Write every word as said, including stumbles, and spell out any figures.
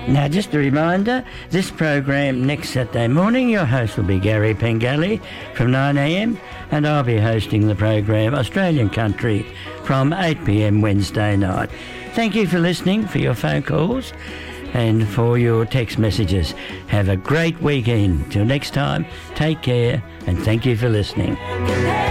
Now, just a reminder, this program next Saturday morning, your host will be Gary Pengelly from nine a.m. and I'll be hosting the program Australian Country from eight p.m. Wednesday night. Thank you for listening, for your phone calls and for your text messages. Have a great weekend. Till next time, take care and thank you for listening.